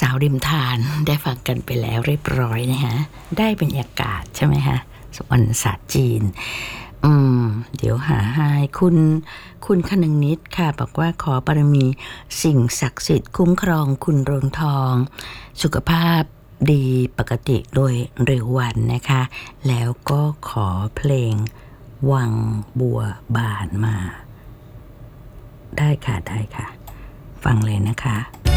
สาวริมทานได้ฟังกันไปแล้วเรียบร้อยนะฮะได้บรรยากาศใช่ไหมคะวันศาสตร์จีนเดี๋ยวหาให้คุณคนึงนิดค่ะบอกว่าขอบารมีสิ่งศักดิ์สิทธิ์คุ้มครองคุณเรืองทองสุขภาพดีปกติโดยเร็ววันนะคะแล้วก็ขอเพลงวังบัวบานมาได้ค่ะฟังเลยนะคะ